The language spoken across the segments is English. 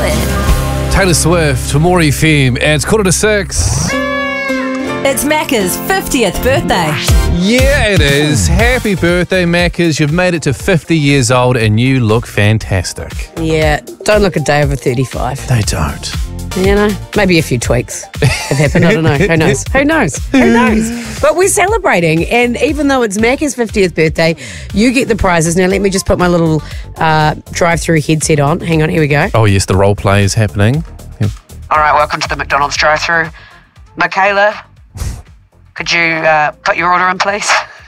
with Taylor Swift for More FM, and it's 5:45. It's Macca's 50th birthday. Yeah, it is. Happy birthday, Maccas. You've made it to 50 years old and you look fantastic. Yeah, don't look a day over 35. They don't. You know, maybe a few tweaks have happened. I don't know. Who knows? Who knows? Who knows? But we're celebrating, and even though it's Macca's 50th birthday, you get the prizes. Now, let me just put my little drive-through headset on. Hang on, here we go. Oh, yes, the role play is happening. Yep. All right, welcome to the McDonald's drive-through. Michaela, could you put your order in, please?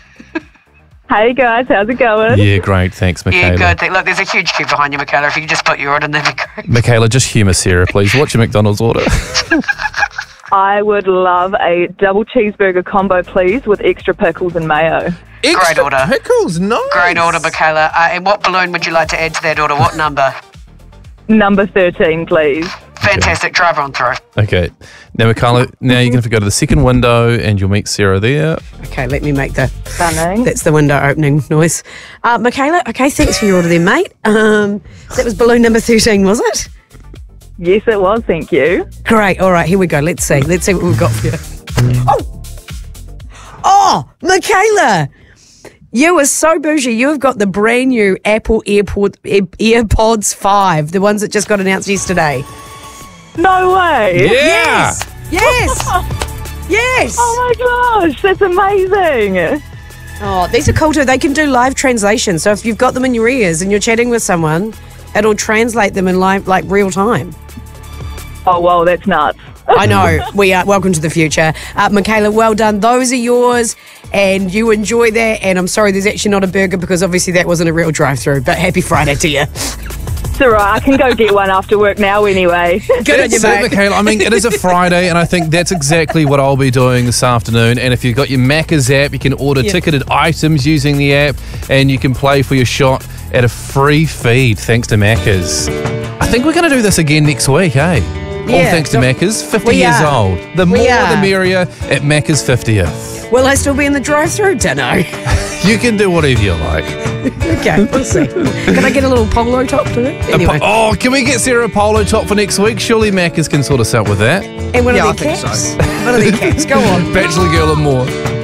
Hey guys, how's it going? Yeah, great. Thanks, Michaela. Yeah, good. Look, there's a huge queue behind you, Michaela. If you could just put your order in, that'd be great. Michaela, just humour Sarah, please. What's your McDonald's order? I would love a double cheeseburger combo, please, with extra pickles and mayo. Great order. Pickles, nice. Great order, Michaela. And what balloon would you like to add to that order? What number? Number 13, please. Fantastic. Drive on through. Okay. Now, Michaela, now you're going to have to go to the second window and you'll meet Sarah there. Okay, let me make the... Stunning. That's the window opening noise. Michaela, okay, thanks for your order there, mate. That was balloon number 13, was it? Yes, it was, thank you. Great. All right, here we go. Let's see what we've got for you. Oh, Michaela, you are so bougie. You have got the brand new Apple AirPods 5, the ones that just got announced yesterday. No way. Yeah. Yes. Yes. Oh my gosh, that's amazing. Oh, these are cool too. They can do live translation. So if you've got them in your ears and you're chatting with someone, it'll translate them in live, like real time. Oh, wow, that's nuts. I know. We are. Welcome to the future. Michaela, well done. Those are yours and you enjoy that. And I'm sorry there's actually not a burger because obviously that wasn't a real drive-through, but happy Friday to you. It's all right. I can go get one after work now anyway. Good on you, mate. Michaela. I mean, it is a Friday, and I think that's exactly what I'll be doing this afternoon. And if you've got your Macca's app, you can order ticketed items using the app, and you can play for your shot at a free feed thanks to Macca's. I think we're going to do this again next week, eh? All thanks to Macca's. 50 years old. The more the merrier at Macca's 50th. Will I still be in the drive-through? Dunno. You can do whatever you like. Okay, we'll see. Can I get a little polo top to it? Anyway. Can we get Sarah a polo top for next week? Surely Macca's can sort us out with that. And one of their caps. One of their caps. Go on. Bachelor Girl and more.